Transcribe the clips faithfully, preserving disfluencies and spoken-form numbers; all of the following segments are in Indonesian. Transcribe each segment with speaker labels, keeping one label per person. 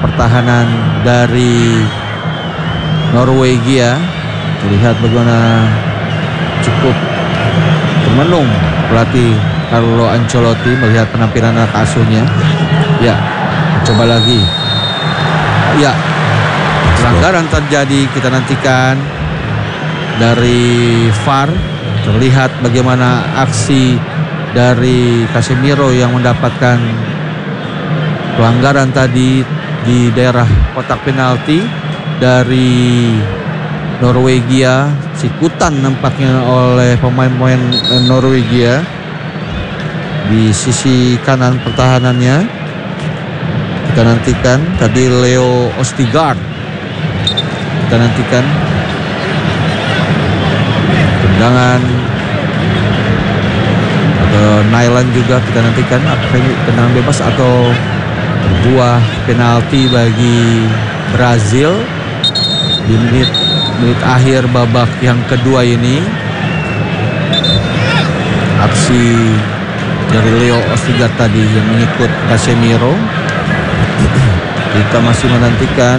Speaker 1: pertahanan dari Norwegia. Terlihat bagaimana cukup termenung pelatih Carlo Ancelotti melihat penampilan anak asuhnya. Ya, coba lagi. Ya, pelanggaran terjadi, kita nantikan dari V A R. Terlihat bagaimana aksi dari Casemiro yang mendapatkan pelanggaran tadi di daerah kotak penalti dari Norwegia. Sikutan nampaknya oleh pemain-pemain Norwegia di sisi kanan pertahanannya. Kita nantikan tadi Leo Østigard. Kita nantikan tendangan atau Nyland juga kita nantikan apakah ini tendangan bebas atau buah penalti bagi Brazil di menit menit akhir babak yang kedua ini. Aksi dari Leo Østigard tadi yang mengikut Casemiro. Kita masih menantikan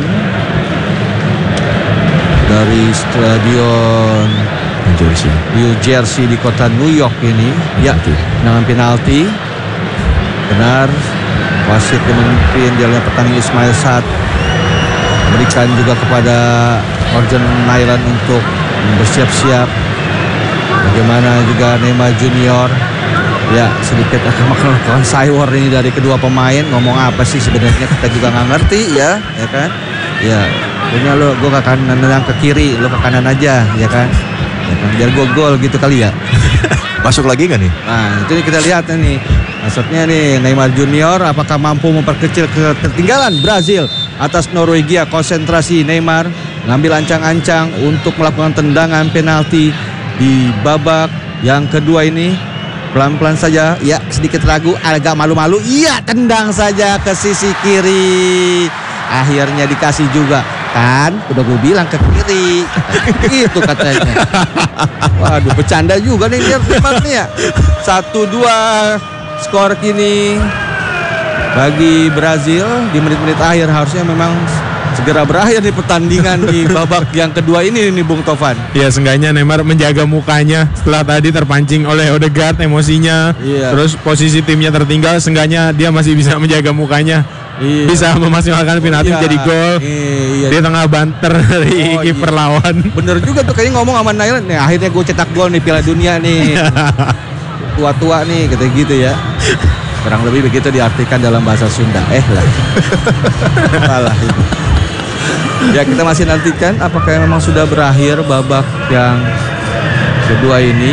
Speaker 1: dari stadion New Jersey, New Jersey di kota New York ini. Ya, tendangan penalti. Benar, wasit yang memimpin jalannya pertandingan Ismail Saad berikan juga kepada Morgan Nyland untuk bersiap-siap. Bagaimana juga Neymar Junior. Ya, sedikit akan melakukan saywar ini dari kedua pemain. Ngomong apa sih sebenarnya kita juga nggak ngerti ya, ya kan? Ya, punya lo, gue ke kanan, nendang ke kiri, lo ke kanan aja, ya kan? Ya kan? Biar gue gol gitu kali ya.
Speaker 2: Masuk lagi nggak nih?
Speaker 1: Nah, itu nih kita lihat nih. Maksudnya nih Neymar Junior apakah mampu memperkecil ketertinggalan Brazil atas Norwegia. Konsentrasi Neymar ngambil ancang-ancang untuk melakukan tendangan penalti di babak yang kedua ini. Pelan-pelan saja, ya sedikit ragu, agak malu-malu, iya tendang saja ke sisi kiri. Akhirnya dikasih juga, kan udah gue bilang ke kiri, gitu katanya. Waduh, bercanda juga nih dia nih ya. Satu dua skor kini bagi Brazil di menit-menit akhir. Harusnya memang segera berakhir nih pertandingan di babak yang kedua ini nih Bung Tovan.
Speaker 3: Ya, seenggaknya Neymar menjaga mukanya setelah tadi terpancing oleh Ødegaard emosinya. Iya. Terus posisi timnya tertinggal, seenggaknya dia masih bisa menjaga mukanya. Iya. Bisa memaksimalkan penalti oh, iya. jadi gol. Iya. Di tengah banter dari oh, kiper iya. lawan.
Speaker 1: Bener juga tuh kayaknya ngomong sama Nyland nih, akhirnya gue cetak gol nih Piala Dunia nih. Tua-tua nih kata gitu ya. Kurang lebih begitu diartikan dalam bahasa Sunda. Eh lah. Salah itu. Ya, kita masih nantikan apakah memang sudah berakhir babak yang kedua ini.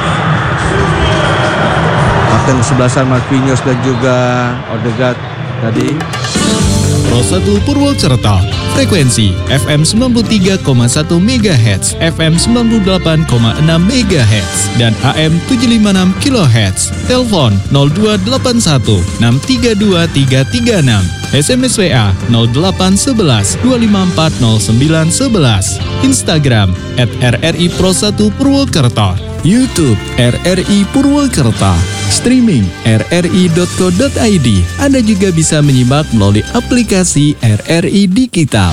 Speaker 1: Kapten kesebelasan Marquinhos dan juga Ødegaard tadi.
Speaker 4: Pro satu Purwokerto, frekuensi F M sembilan puluh tiga koma satu megahertz, F M sembilan puluh delapan koma enam megahertz, dan A M tujuh lima enam kilohertz. Telepon nol dua delapan satu enam tiga dua tiga tiga enam. S M S W A nol delapan satu satu dua lima empat nol sembilan satu satu. Instagram at R R I Pro satu Purwokerto. YouTube R R I Purwokerto. Streaming r r i dot co dot i d. Anda juga bisa menyimak melalui aplikasi R R I Digital.